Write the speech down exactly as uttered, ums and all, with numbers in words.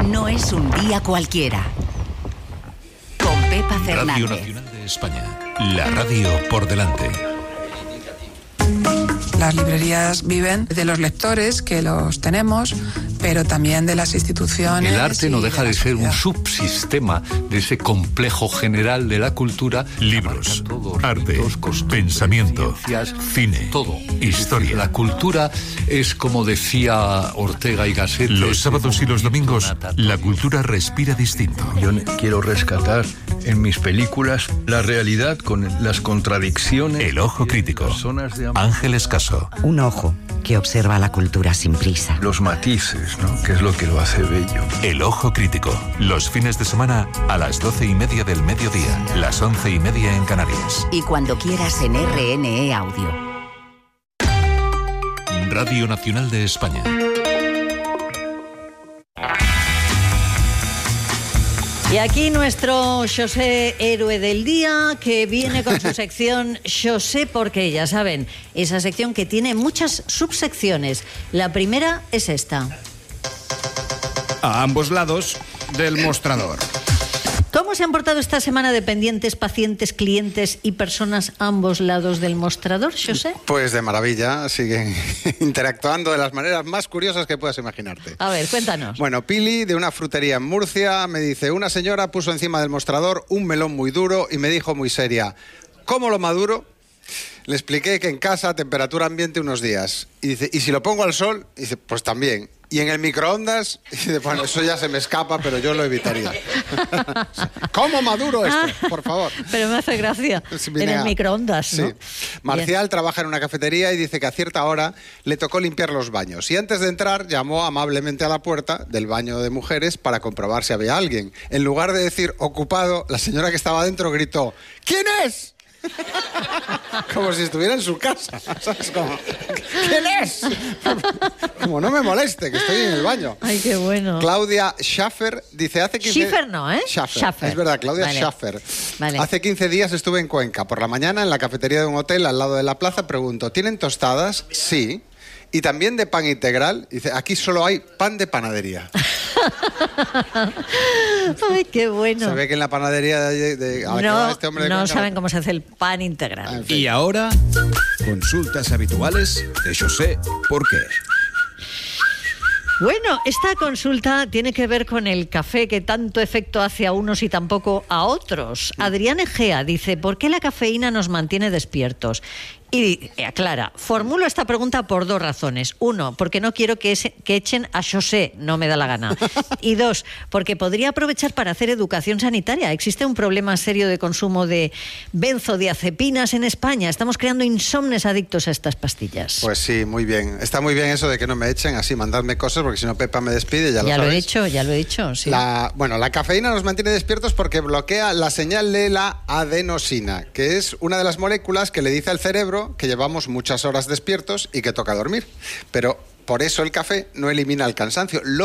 no es un día cualquiera. Con Pepa Fernández. Radio Nacional de España. La radio por delante. Las librerías viven de los lectores, que los tenemos, pero también de las instituciones. El arte no deja de, de ser un subsistema de ese complejo general de la cultura. Libros, arte, ritos, pensamiento, cine, todo, historia. La cultura es, como decía Ortega y Gasset, los sábados y los domingos la cultura respira distinto. Yo quiero rescatar en mis películas la realidad con las contradicciones. El ojo crítico. Ángeles Caso. Un ojo que observa la cultura sin prisa. Los matices, ¿no? Que es lo que lo hace bello. El ojo crítico. Los fines de semana a las doce y media del mediodía. Las once y media en Canarias. Y cuando quieras en R N E Audio. Radio Nacional de España. Y aquí nuestro Xosé héroe del día, que viene con su sección Xosé porque, ya saben, esa sección que tiene muchas subsecciones. La primera es esta. A ambos lados del mostrador. ¿Cómo se han portado esta semana dependientes, pacientes, clientes y personas a ambos lados del mostrador, Xosé? Pues de maravilla, siguen interactuando de las maneras más curiosas que puedas imaginarte. A ver, cuéntanos. Bueno, Pili, de una frutería en Murcia, me dice: una señora puso encima del mostrador un melón muy duro y me dijo muy seria: ¿cómo lo maduro? Le expliqué que en casa, temperatura ambiente unos días. Y dice: ¿y si lo pongo al sol? Y dice: pues también. ¿Y en el microondas? Y dice: bueno, eso ya se me escapa, pero yo lo evitaría. ¿Cómo maduro esto? Por favor. Pero me hace gracia. En el microondas, ¿no? Sí. Marcial Bien. trabaja en una cafetería y dice que a cierta hora le tocó limpiar los baños. Y antes de entrar, llamó amablemente a la puerta del baño de mujeres para comprobar si había alguien. En lugar de decir ocupado, la señora que estaba dentro gritó: ¿quién es? Como si estuviera en su casa, ¿sabes? Como, ¿quién es? Como no me moleste, que estoy en el baño. Ay, qué bueno. Claudia Schaffer dice: hace quince... Schiffer no, ¿eh? Schaffer. Schaffer. Es verdad, Claudia vale. Schaffer. Vale. Hace quince días estuve en Cuenca. Por la mañana, en la cafetería de un hotel al lado de la plaza, pregunto: ¿tienen tostadas? Sí. Y también de pan integral. Dice: aquí solo hay pan de panadería. Ay, qué bueno. Se ve que en la panadería de, de, a la no, que va este hombre de no Cuenca, saben cómo se hace el pan integral. Ah, en fin. Y ahora, consultas habituales de Xosé ¿por qué? Bueno, esta consulta tiene que ver con el café, que tanto efecto hace a unos y tampoco a otros. Adrián Egea dice: ¿por qué la cafeína nos mantiene despiertos? Y aclara: formulo esta pregunta por dos razones. Uno, porque no quiero que, ese, que echen a Xosé, no me da la gana. Y dos, porque podría aprovechar para hacer educación sanitaria. Existe un problema serio de consumo de benzodiazepinas en España. Estamos creando insomnes adictos a estas pastillas. Pues sí, muy bien. Está muy bien eso de que no me echen así, mandarme cosas, porque si no Pepa me despide, ya lo Ya sabes. lo he dicho, ya lo he dicho, sí. La, bueno, la cafeína nos mantiene despiertos porque bloquea la señal de la adenosina, que es una de las moléculas que le dice al cerebro que llevamos muchas horas despiertos y que toca dormir. Pero por eso el café no elimina el cansancio. Lo